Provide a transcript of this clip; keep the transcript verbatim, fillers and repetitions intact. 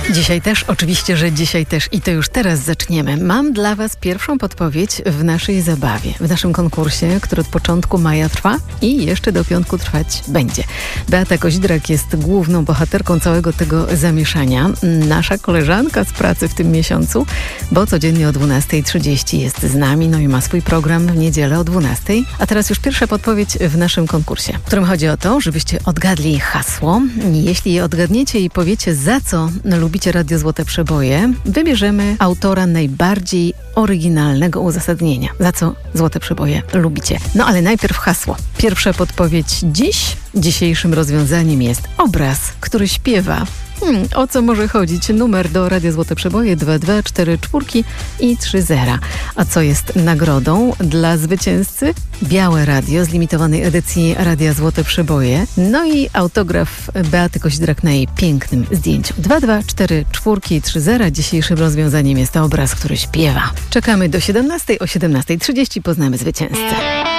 Dzisiaj też, oczywiście, że dzisiaj też i to już teraz zaczniemy. Mam dla Was pierwszą podpowiedź w naszej zabawie, w naszym konkursie, który od początku maja trwa i jeszcze do piątku trwać będzie. Beata Kozidrak jest główną bohaterką całego tego zamieszania. Nasza koleżanka z pracy w tym miesiącu, bo codziennie o dwunasta trzydzieści jest z nami, no i ma swój program w niedzielę o dwunastej. A teraz już pierwsza podpowiedź w naszym konkursie, w którym chodzi o to, żebyście odgadli hasło. Jeśli je odgadniecie i powiecie, za co lubicie Radio Złote Przeboje, wybierzemy autora najbardziej oryginalnego uzasadnienia, za co Złote Przeboje lubicie. No ale najpierw hasło. Pierwsza podpowiedź dziś, dzisiejszym rozwiązaniem jest obraz, który śpiewa. Hmm, o co może chodzić? Numer do Radia Złote Przeboje dwa dwa cztery cztery i trzy zero. A co jest nagrodą dla zwycięzcy? Białe radio z limitowanej edycji Radia Złote Przeboje. No i autograf Beaty Kozidrak na jej pięknym zdjęciu. dwa dwa cztery cztery i trzy zero. Dzisiejszym rozwiązaniem jest to obraz, który śpiewa. Czekamy do siedemnastej. O siedemnasta trzydzieści poznamy zwycięzcę.